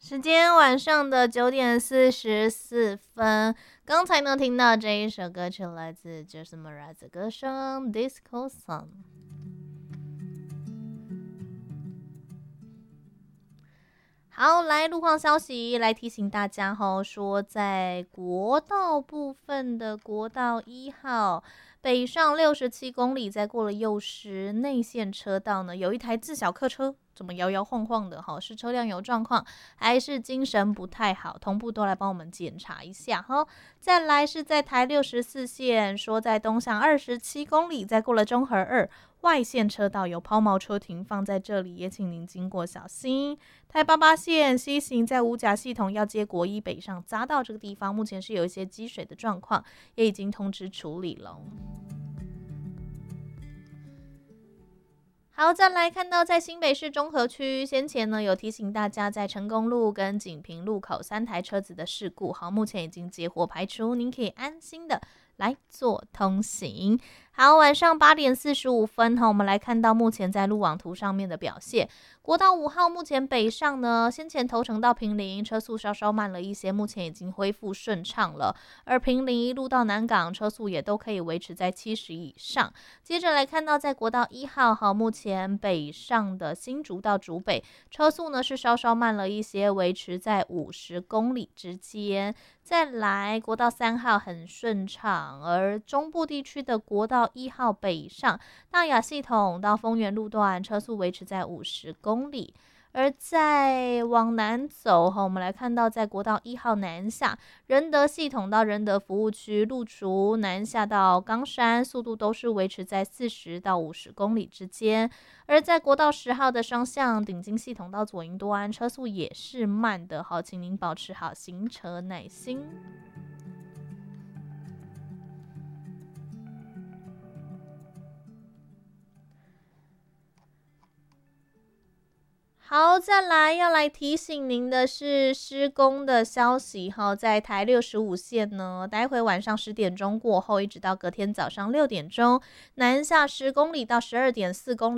时间晚上的9:44，刚才呢听到这一首歌曲来自 Jason Mraz 的歌声 Disco Song。好，来路况消息，来提醒大家说在国道部分的国道1号北上67公里，在过了右石内线车道呢，有一台自小客车怎么摇摇晃晃的是车辆有状况，还是精神不太好？同步都来帮我们检查一下再来是在台64线，说在东向27公里，在过了中和2外线车道有抛锚车停放在这里，也请您经过小心。台88线西行在五甲系统要接国一北上匝道这个地方，目前是有一些积水的状况，也已经通知处理了。好，再来看到在新北市中和区，先前呢有提醒大家在成功路跟锦屏路口3台车子的事故，好，目前已经结获排除，您可以安心的来做通行。好，晚上8:45，我们来看到目前在路网图上面的表现。国道5号目前北上呢，先前头城到坪林车速稍稍慢了一些，目前已经恢复顺畅了。而坪林一路到南港车速也都可以维持在70以上。接着来看到在国道1号目前北上的新竹到竹北车速呢是稍稍慢了一些，维持在50公里之间。再来国道3号很顺畅，而中部地区的国道1号北上大雅系统到丰原路段车速维持在50公里。而在往南走我们来看到在国道1号南下仁德系统到仁德服务区路竹南下到冈山，速度都是维持在40到50公里之间。而在国道10号的双向顶金系统到左营多安车速也是慢的，好，请您保持好行车耐心。好，再来要来提醒您的是施工的消息在台65线呢，待会晚上10点钟过后，一直到隔天早上6点钟，南下10公里到12.4公里。